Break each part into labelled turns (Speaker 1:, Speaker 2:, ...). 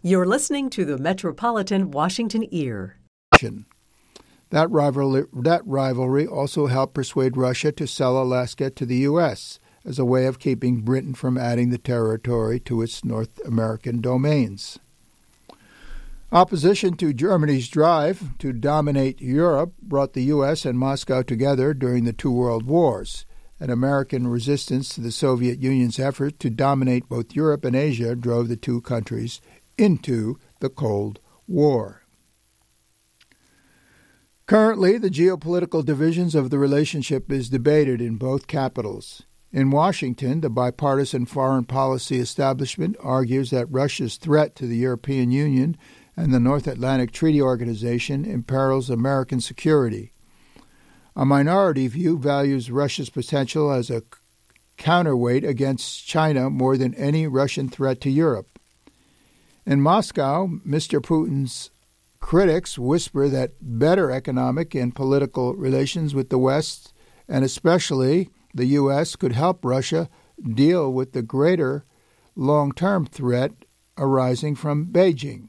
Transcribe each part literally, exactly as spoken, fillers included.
Speaker 1: You're listening to the Metropolitan Washington Ear.
Speaker 2: That rivalry, that rivalry also helped persuade Russia to sell Alaska to the U S as a way of keeping Britain from adding the territory to its North American domains. Opposition to Germany's drive to dominate Europe brought the U S and Moscow together during the two world wars, and American resistance to the Soviet Union's effort to dominate both Europe and Asia drove the two countries into the Cold War. Currently, the geopolitical divisions of the relationship is debated in both capitals. In Washington, the bipartisan foreign policy establishment argues that Russia's threat to the European Union and the North Atlantic Treaty Organization imperils American security. A minority view values Russia's potential as a counterweight against China more than any Russian threat to Europe. In Moscow, Mister Putin's critics whisper that better economic and political relations with the West, and especially the U S, could help Russia deal with the greater long-term threat arising from Beijing.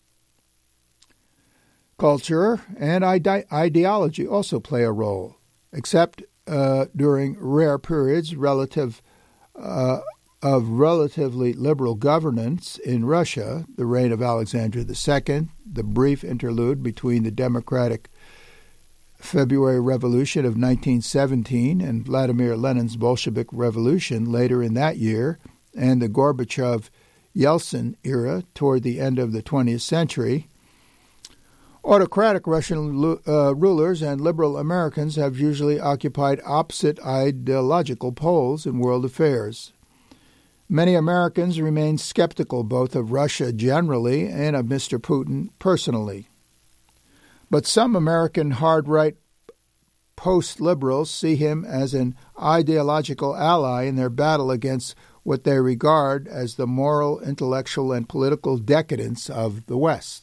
Speaker 2: Culture and ide- ideology also play a role, except uh, during rare periods relative uh, of relatively liberal governance in Russia, the reign of Alexander the Second, the brief interlude between the Democratic February Revolution of nineteen seventeen and Vladimir Lenin's Bolshevik Revolution later in that year, and the Gorbachev-Yeltsin era toward the end of the twentieth century. Autocratic Russian uh, rulers and liberal Americans have usually occupied opposite ideological poles in world affairs. Many Americans remain skeptical both of Russia generally and of Mister Putin personally. But some American hard-right post-liberals see him as an ideological ally in their battle against what they regard as the moral, intellectual, and political decadence of the West.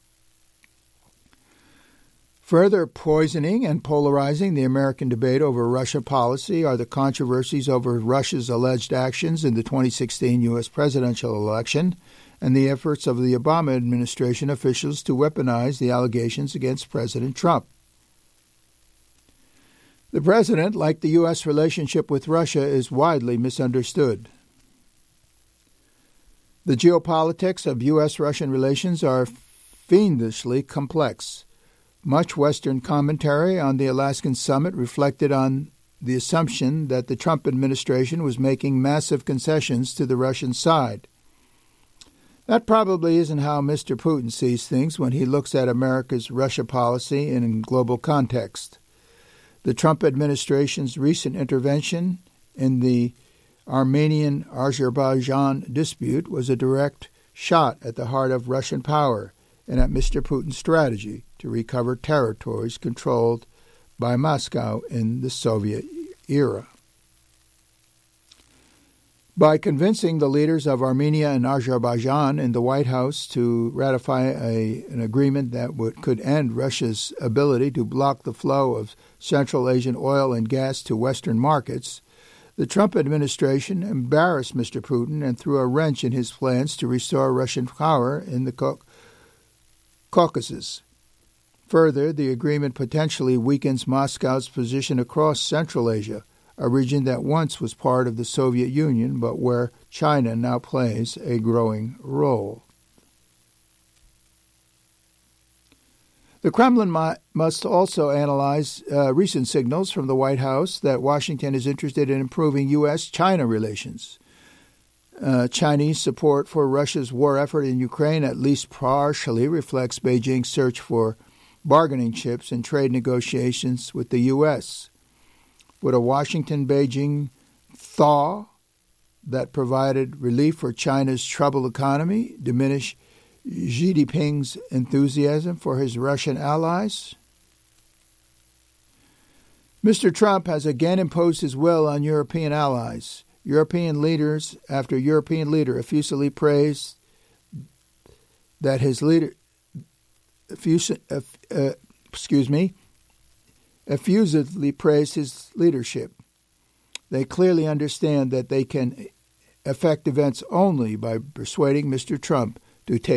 Speaker 2: Further poisoning and polarizing the American debate over Russia policy are the controversies over Russia's alleged actions in the twenty sixteen U S presidential election and the efforts of the Obama administration officials to weaponize the allegations against President Trump. The president, like the U S relationship with Russia, is widely misunderstood. The geopolitics of U S-Russian relations are fiendishly complex. Much Western commentary on the Alaskan summit reflected on the assumption that the Trump administration was making massive concessions to the Russian side. That probably isn't how Mister Putin sees things when he looks at America's Russia policy in global context. The Trump administration's recent intervention in the Armenian-Azerbaijan dispute was a direct shot at the heart of Russian power and at Mister Putin's strategy to recover territories controlled by Moscow in the Soviet era. By convincing the leaders of Armenia and Azerbaijan in the White House to ratify a, an agreement that would, could end Russia's ability to block the flow of Central Asian oil and gas to Western markets, the Trump administration embarrassed Mister Putin and threw a wrench in his plans to restore Russian power in the Caucasus. Caucasus. Further, the agreement potentially weakens Moscow's position across Central Asia, a region that once was part of the Soviet Union, but where China now plays a growing role. The Kremlin mu- must also analyze uh, recent signals from the White House that Washington is interested in improving U S China relations. Uh, Chinese support for Russia's war effort in Ukraine at least partially reflects Beijing's search for bargaining chips in trade negotiations with the U S. Would a Washington-Beijing thaw that provided relief for China's troubled economy diminish Xi Jinping's enthusiasm for his Russian allies? Mister Trump has again imposed his will on European allies. European leaders, after European leader, effusively praised that his leader, effus, uh, uh, excuse me, effusively praised his leadership. They clearly understand that they can affect events only by persuading Mister Trump to take